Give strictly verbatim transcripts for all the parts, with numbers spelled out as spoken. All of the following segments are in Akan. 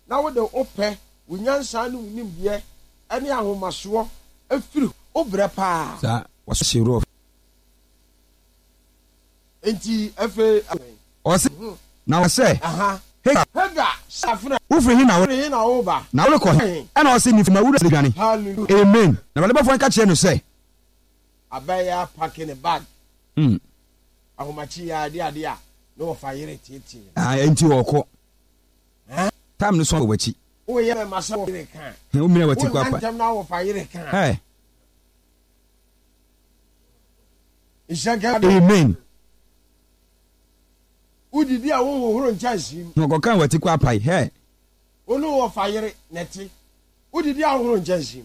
na wo de ope wunyansa ne unimde ene ahomaso afiri obre pa sa waso shiro enti afi ose na wose aha hega hega safuna ufiri hin na wo hin na wo ba na wo ko ena ose ni fima wura dwane hallelujah amen na bale bafo nka kire no say abaya packing a bag mm ahomachi ya ade ade a no fa yire tete ah enti wo ko eh tam no so wachi o ye ma so yire kan o mira wati kwa pa tam na wo fa yire kan eh ishaga amen udidi a wo hohoro nchansim no ko kan wati kwa pa he onu wo fa yire neti udidi a hohoro nchansim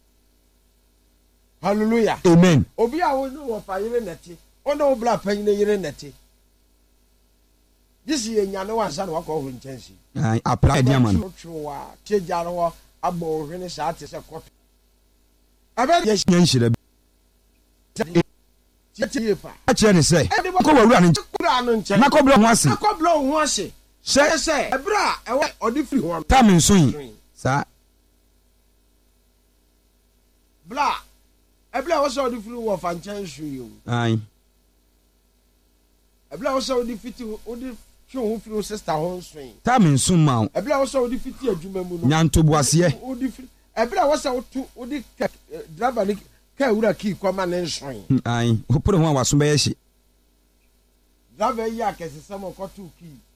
hallelujah amen obi a wo wo fa yire neti ono wo bla pan ne yire neti disi ye nyane wa sa na wako hohoro nchansim ai apply dia man twa tejaro wo abo hwene sa ate se koto abe ye nyanhira tete pa a kire ne say ko wawura ne kura no nche na ko blo ho ase na ko blo ho ase se se ebra ewe odi free ho tam nso yi sa bla ebla wo se odi free wo fa nchan hwe yo ai ebla wo se odi fiti odi hwe ho free sister ho nso tam nso ma ebla wo se odi fiti adwuma mu no nyanto boase odi free ebla wo se otu odi driver ni ka wura ki kwama ne nso ai hoporo ho awaso be ye hye driver yi akese samo kotu ki